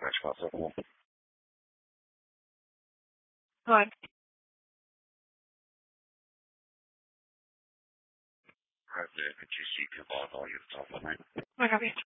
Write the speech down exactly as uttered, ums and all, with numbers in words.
dispatch possible. Hi. President, could you see your log all your stuff on it? I got it.